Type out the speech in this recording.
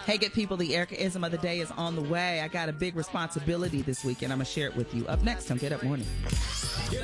Hey, good people, the Erica-ism of the day is on the way. I got a big responsibility this weekend. I'm going to share it with you. Up next on Get Up Morning.